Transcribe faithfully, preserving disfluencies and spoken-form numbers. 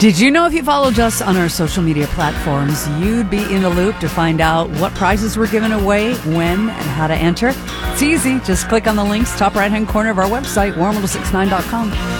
Did you know if you followed us on our social media platforms, you'd be in the loop to find out what prizes we're giving away, when, and how to enter? It's easy. Just click on the links top right-hand corner of our website, warm ten sixty-nine dot com.